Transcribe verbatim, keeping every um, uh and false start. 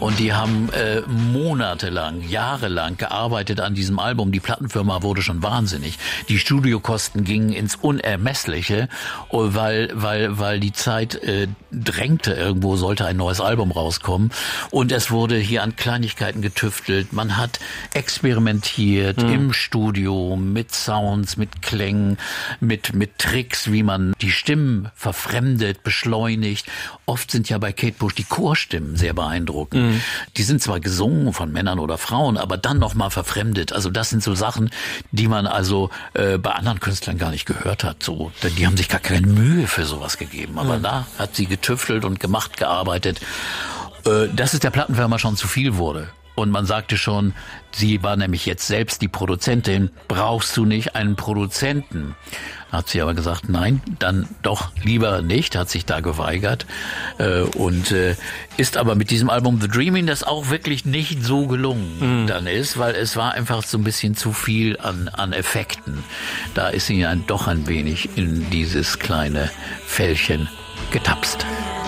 Und die haben äh, monatelang, jahrelang gearbeitet an diesem Album. Die Plattenfirma wurde schon wahnsinnig. Die Studiokosten gingen ins Unermessliche, weil weil weil die Zeit äh, drängte. Irgendwo sollte ein neues Album rauskommen. Und es wurde hier an Kleinigkeiten getüftelt. Man hat experimentiert mhm. im Studio mit Sounds, mit Klängen, mit mit Tricks, wie man die Stimmen verfremdet, beschleunigt. Oft sind ja bei Kate Bush die Chorstimmen sehr beeindruckend. Mhm. Die sind zwar gesungen von Männern oder Frauen, aber dann nochmal verfremdet. Also das sind so Sachen, die man also äh, bei anderen Künstlern gar nicht gehört hat. So, die haben sich gar keine Mühe für sowas gegeben. Aber mhm. da hat sie getüftelt und gemacht, gearbeitet, äh, dass es der Plattenfirma schon zu viel wurde. Und man sagte schon, sie war nämlich jetzt selbst die Produzentin, brauchst du nicht einen Produzenten? Hat sie aber gesagt, nein, dann doch lieber nicht, hat sich da geweigert äh, und äh, ist aber mit diesem Album The Dreaming, das auch wirklich nicht so gelungen mhm. dann ist, weil es war einfach so ein bisschen zu viel an, an Effekten. Da ist sie ja doch ein wenig in dieses kleine Fällchen getapst.